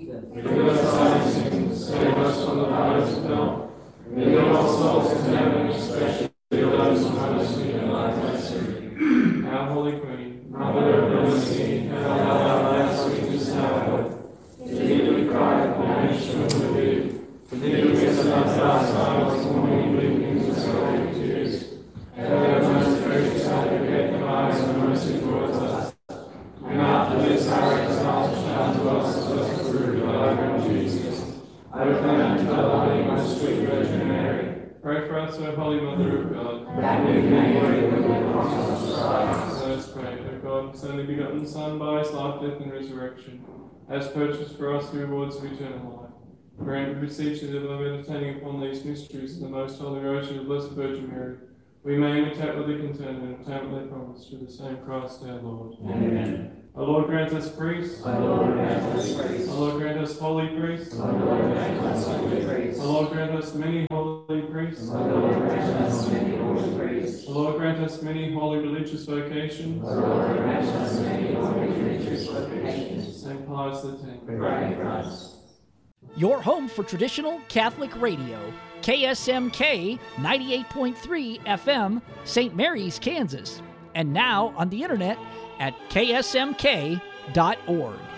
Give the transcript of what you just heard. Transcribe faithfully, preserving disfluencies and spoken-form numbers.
Jesus. Forgive us our sins, save us from the fires of hell. Lead all souls to heaven, especially those who most need thy mercy. Our Holy Queen, Mother of mercy, have our lives sweetness now. To thee we cry, punishment of thee. Forgive us our sorrows, mourning, weeping, and sorrowing tears. Ever most gracious Advocate, devise mercy towards us. And after this our exaltation unto us as through thy Lord Jesus. I recommend to the Holy, most sweet Virgin Mary. Pray for us, O Holy Mother of God, That we may live in the promise of Christ. let us pray. O God, whose only begotten Son, by his life, death, and resurrection, has purchased for us the rewards of eternal life. Grant, we beseech you, that by meditating upon these mysteries of the most holy Rosary of the Blessed Virgin Mary, we may imitate what they contain and obtain what they promise through the same Christ our Lord. Amen. O Lord, grant us priests. O Lord, grant us grace. O Lord, grant us holy priests. O Lord, grant us holy grace. O Lord, grant us many holy priests. O Lord, grant us many holy grace. O Lord, grant us many holy religious vocations. O Lord, grant us many holy religious vocations. Saint Pius the Tenth. Pray for us. Your home for traditional Catholic radio, K S M K ninety-eight point three F M, Saint Mary's, Kansas. And now on the internet at K S M K dot org.